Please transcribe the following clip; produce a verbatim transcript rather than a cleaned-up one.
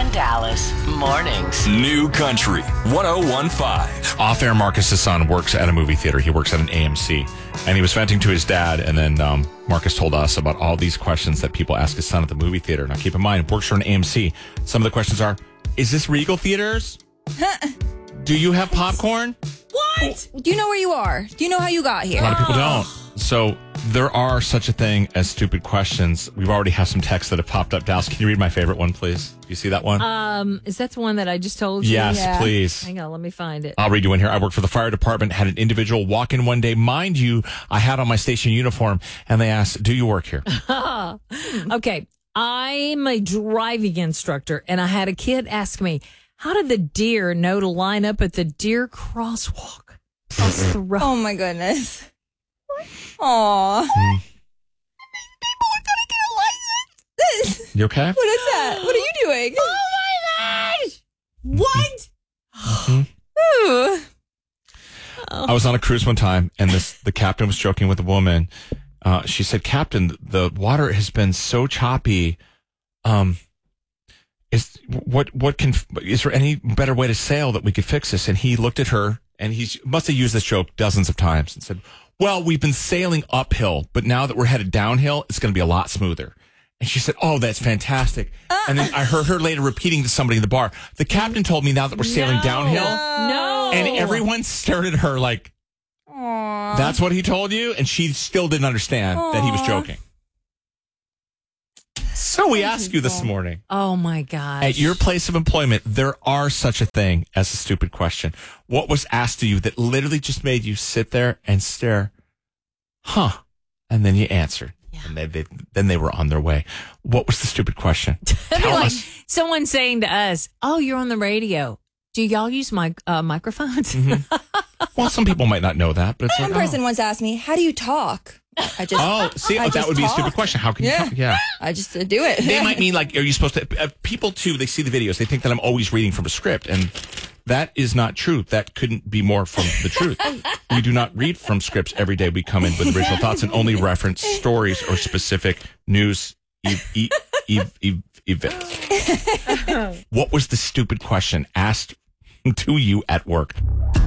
and Dallas Mornings. New Country one oh one point five. Off-air, Marcus's son works at a movie theater. He works at an A M C. And he was venting to his dad, and then um, Marcus told us about all these questions that people ask his son at the movie theater. Now, keep in mind, works for an A M C. Some of the questions are, is this Regal Theaters? Do you have popcorn? What? Do you know where you are? Do you know how you got here? A lot of people don't. So there are such a thing as stupid questions. We've already had some texts that have popped up. Dallas, can you read my favorite one, please? Do you see that one? Um, is that the one that I just told you? Yes, Yeah. please. Hang on, let me find it. I'll read you one here. I worked for the fire department, had an individual walk in one day. Mind you, I had on my station uniform, and they asked, do you work here? Okay, I'm a driving instructor, and I had a kid ask me, how did the deer know to line up at the deer crosswalk across the road? Oh my goodness. Aw. Mm. People are gonna get like this. You okay? What is that? What are you doing? Oh my gosh. What? Ooh. I was on a cruise one time, and this the captain was joking with a woman. Uh, she said, Captain, the water has been so choppy. Um, is what what can is there any better way to sail that we could fix this? And he looked at her, and he must have used this joke dozens of times, and said, well, we've been sailing uphill, but now that we're headed downhill, it's going to be a lot smoother. And she said, oh, that's fantastic. And then I heard her later repeating to somebody in the bar, the captain told me now that we're sailing No. downhill. No. And everyone stared at her like, Aw. that's what he told you? And she still didn't understand that he was joking. So we ask you this morning, Oh, my gosh. at your place of employment, there are such a thing as a stupid question. What was asked of you that literally just made you sit there and stare? Huh. And then you answered. Yeah. And they, they, then they were on their way. What was the stupid question? That'd be Tell like us. someone saying to us, oh, you're on the radio. Do y'all use mic- uh, microphones? Well, some people might not know that, but it's One like, person once asked me, how do you talk? I just oh, oh see, I oh, that just would be a talk. stupid question. How can Yeah. you talk? Yeah. I just uh, do it. They might mean like, are you supposed to? Uh, people too, they see the videos, they think that I'm always reading from a script, and that is not true. That couldn't be more from the truth. We do not read from scripts every day. We come in with original thoughts and only reference stories or specific news e- e- e- e- events. What was the stupid question asked to you at work?